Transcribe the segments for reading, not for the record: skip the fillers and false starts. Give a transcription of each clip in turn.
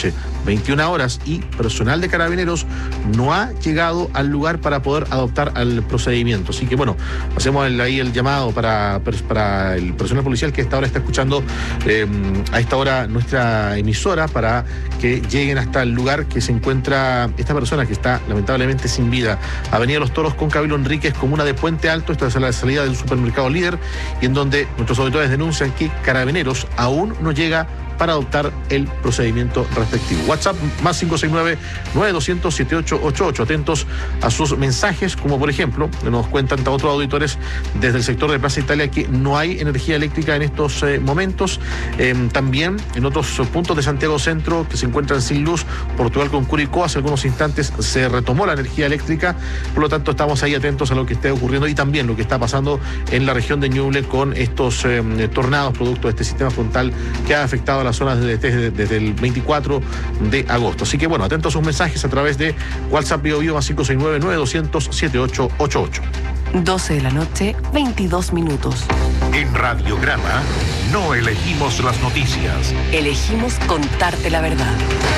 noche, 21 horas, y personal de Carabineros no ha llegado al lugar para poder adoptar el procedimiento. Así que bueno, hacemos ahí el llamado para el personal policial que a esta hora está escuchando a esta hora nuestra emisora, para que lleguen hasta el lugar que se encuentra esta persona que está lamentablemente sin vida. Avenida Los Toros con Cabilo Enríquez, comuna de Puente Alto. Esta es la salida del supermercado Líder, y en donde nuestros auditores denuncian que Carabineros aún no llega para adoptar el procedimiento respectivo. WhatsApp más 569-9200-7888. Atentos a sus mensajes, como por ejemplo, nos cuentan otros auditores desde el sector de Plaza Italia que no hay energía eléctrica en estos momentos. También en otros puntos de Santiago Centro que se encuentran sin luz, Portugal con Curicó, hace algunos instantes se retomó la energía eléctrica, por lo tanto estamos ahí atentos a lo que esté ocurriendo y también lo que está pasando en la región de Ñuble con estos tornados producto de este sistema frontal que ha afectado a las zonas desde el 24 de agosto. Así que bueno, atentos a sus mensajes a través de WhatsApp Bio más 569-9200-7888. 12 de la noche, 22 minutos. En Radiograma no elegimos las noticias. Elegimos contarte la verdad.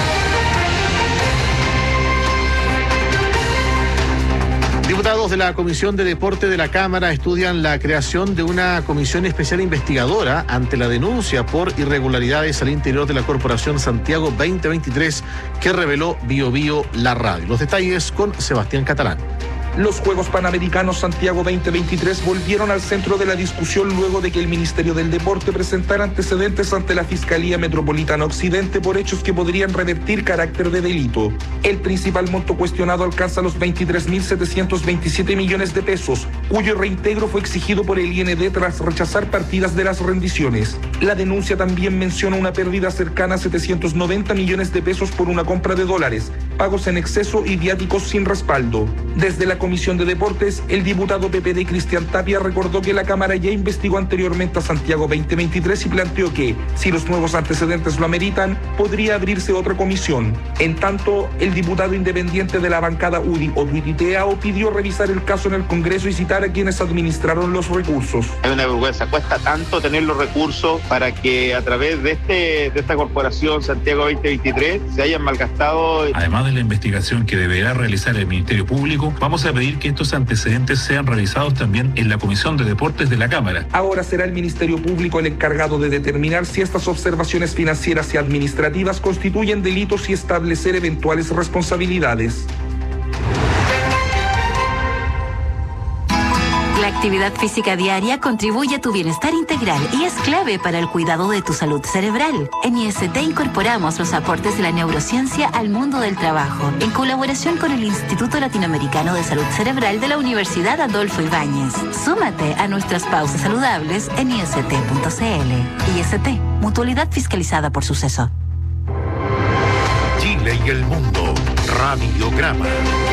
Diputados de la Comisión de Deporte de la Cámara estudian la creación de una comisión especial investigadora ante la denuncia por irregularidades al interior de la Corporación Santiago 2023 que reveló Bio la radio. Los detalles con Sebastián Catalán. Los Juegos Panamericanos Santiago 2023 volvieron al centro de la discusión luego de que el Ministerio del Deporte presentara antecedentes ante la Fiscalía Metropolitana Occidente por hechos que podrían revertir carácter de delito. El principal monto cuestionado alcanza los 23.727 millones de pesos, cuyo reintegro fue exigido por el IND tras rechazar partidas de las rendiciones. La denuncia también menciona una pérdida cercana a 790 millones de pesos por una compra de dólares, pagos en exceso y viáticos sin respaldo. Desde la Comisión de Deportes, el diputado PPD Cristian Tapia recordó que la Cámara ya investigó anteriormente a Santiago 2023 y planteó que, si los nuevos antecedentes lo ameritan, podría abrirse otra comisión. En tanto, el diputado independiente de la bancada UDI, Oduiti Teao, pidió revisar el caso en el Congreso y citar a quienes administraron los recursos. Es una vergüenza, cuesta tanto tener los recursos para que a través de esta corporación Santiago 2023 se hayan malgastado. Además de la investigación que deberá realizar el Ministerio Público, vamos a pedir que estos antecedentes sean revisados también en la Comisión de Deportes de la Cámara. Ahora será el Ministerio Público el encargado de determinar si estas observaciones financieras y administrativas constituyen delitos y establecer eventuales responsabilidades. La actividad física diaria contribuye a tu bienestar integral y es clave para el cuidado de tu salud cerebral. En IST incorporamos los aportes de la neurociencia al mundo del trabajo, en colaboración con el Instituto Latinoamericano de Salud Cerebral de la Universidad Adolfo Ibáñez. Súmate a nuestras pausas saludables en ist.cl. IST, mutualidad fiscalizada por Suceso. Chile y el mundo. Radiograma.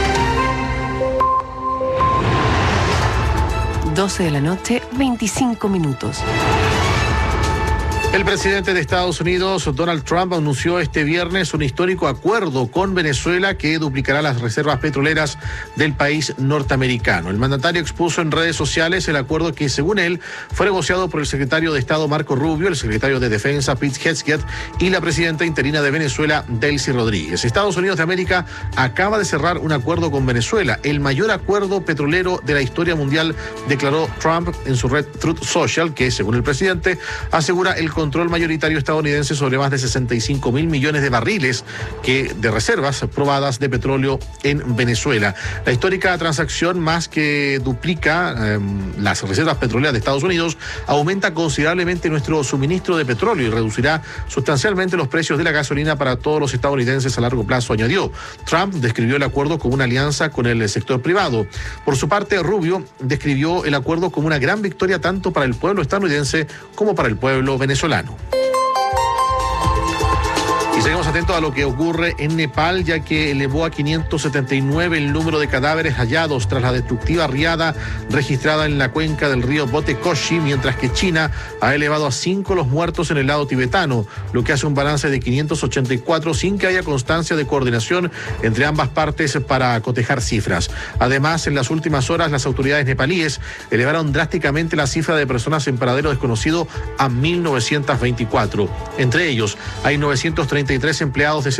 12 de la noche, 25 minutos. El presidente de Estados Unidos, Donald Trump, anunció este viernes un histórico acuerdo con Venezuela que duplicará las reservas petroleras del país norteamericano. El mandatario expuso en redes sociales el acuerdo que, según él, fue negociado por el secretario de Estado Marco Rubio, el secretario de Defensa Pete Hegseth y la presidenta interina de Venezuela, Delcy Rodríguez. Estados Unidos de América acaba de cerrar un acuerdo con Venezuela, el mayor acuerdo petrolero de la historia mundial, declaró Trump en su red Truth Social, que, según el presidente, asegura el control mayoritario estadounidense sobre más de 65.000 millones de barriles de reservas probadas de petróleo en Venezuela. La histórica transacción, más que duplica las reservas petroleras de Estados Unidos, aumenta considerablemente nuestro suministro de petróleo y reducirá sustancialmente los precios de la gasolina para todos los estadounidenses a largo plazo, añadió. Trump describió el acuerdo como una alianza con el sector privado. Por su parte, Rubio describió el acuerdo como una gran victoria tanto para el pueblo estadounidense como para el pueblo venezolano. Y seguimos atentos a lo que ocurre en Nepal, ya que elevó a 579 el número de cadáveres hallados tras la destructiva riada registrada en la cuenca del río Botekoshi, mientras que China ha elevado a 5 los muertos en el lado tibetano, lo que hace un balance de 584 sin que haya constancia de coordinación entre ambas partes para cotejar cifras. Además, en las últimas horas, las autoridades nepalíes elevaron drásticamente la cifra de personas en paradero desconocido a 1.924. Entre ellos, hay 933 empleados de